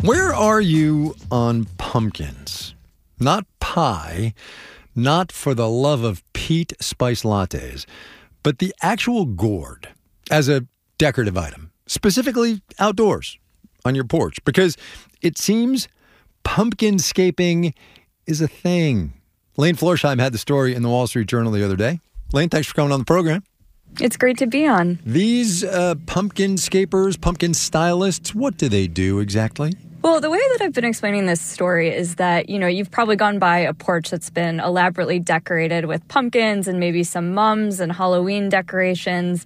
Where are you on pumpkins? Not pie, not for the love of Pete spice lattes, but the actual gourd as a decorative item, specifically outdoors on your porch, because it seems pumpkinscaping is a thing. Lane Florsheim had the story in the Wall Street Journal the other day. Lane, thanks for coming on the program. It's great to be on. These pumpkinscapers, pumpkin stylists, what do they do exactly? Well, the way that I've been explaining this story is that, you've probably gone by a porch that's been elaborately decorated with pumpkins and maybe some mums and Halloween decorations.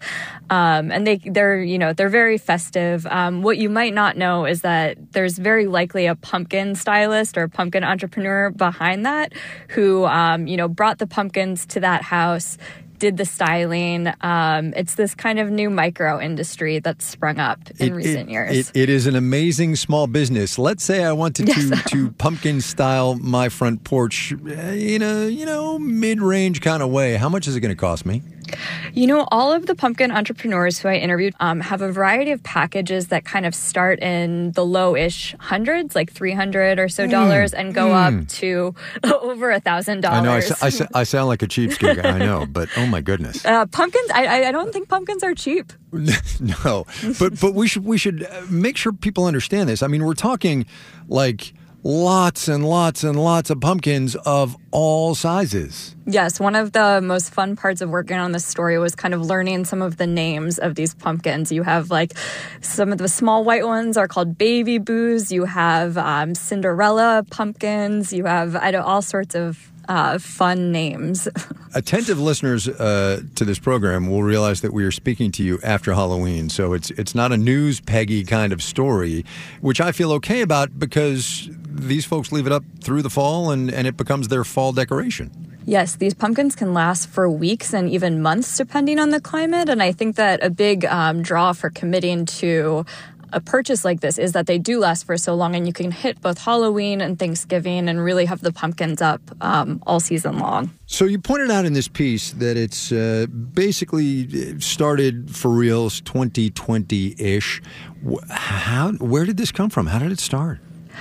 And they're very festive. What you might not know is that there's very likely a pumpkin stylist or a pumpkin entrepreneur behind that who, brought the pumpkins to that house, did the styling. It's this kind of new micro industry that's sprung up in recent years. It is an amazing small business. Let's say I wanted to pumpkin style my front porch in a mid-range kind of way. How much is it going to cost me? All of the pumpkin entrepreneurs who I interviewed have a variety of packages that kind of start in the low-ish hundreds, like $300 or so dollars, and go up to over $1,000. I know. I sound like a cheapskate. I know, but oh my goodness. Pumpkins. I don't think pumpkins are cheap. No, but we should make sure people understand this. I mean, we're talking like lots and lots and lots of pumpkins of all sizes. Yes, one of the most fun parts of working on this story was kind of learning some of the names of these pumpkins. You have like some of the small white ones are called baby boos. You have Cinderella pumpkins. You have all sorts of fun names. Attentive listeners to this program will realize that we are speaking to you after Halloween, so it's not a news Peggy kind of story, which I feel okay about because these folks leave it up through the fall and it becomes their fall decoration. Yes, these pumpkins can last for weeks and even months depending on the climate, and I think that a big draw for committing to a purchase like this is that they do last for so long, and you can hit both Halloween and Thanksgiving and really have the pumpkins up all season long. So you pointed out in this piece that it's basically started for reals 2020-ish. Where did this come from? How did it start?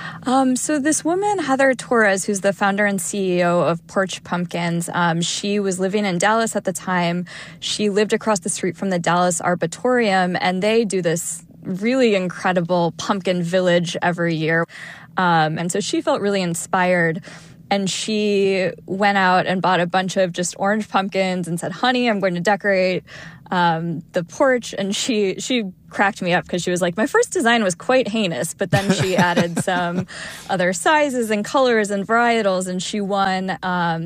So this woman, Heather Torres, who's the founder and CEO of Porch Pumpkins, she was living in Dallas at the time. She lived across the street from the Dallas Arboretum, and they do this really incredible pumpkin village every year. And so she felt really inspired. And she went out and bought a bunch of just orange pumpkins and said, honey, I'm going to decorate the porch. And she cracked me up because she was like, my first design was quite heinous, but then she added some other sizes and colors and varietals, and she won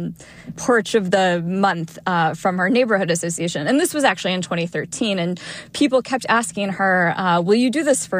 Porch of the Month from her neighborhood association. And this was actually in 2013. And people kept asking her, will you do this for